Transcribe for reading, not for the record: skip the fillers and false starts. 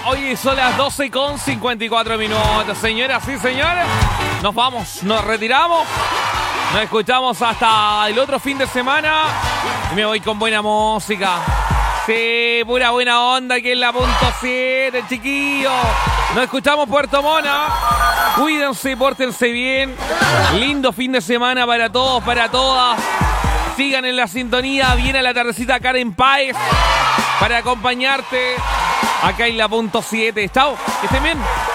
Hoy son las 12:54. Señoras y señores, nos vamos, nos retiramos. Nos escuchamos hasta el otro fin de semana. Y me voy con buena música. Sí, pura buena onda aquí en la punto 7, chiquillos. Nos escuchamos Puerto Mona. Cuídense, pórtense bien. Lindo fin de semana para todos, para todas. Sigan en la sintonía. Viene a la tardecita Karen Páez para acompañarte acá en la punto 7. Chao, que estén bien.